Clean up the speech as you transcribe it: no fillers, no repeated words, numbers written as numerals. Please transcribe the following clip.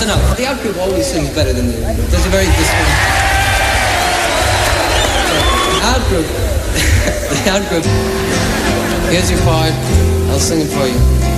don't know. The out group always sings better than the in group. There's a very distinct... Out group. The out group. Here's your part. I'll sing it for you.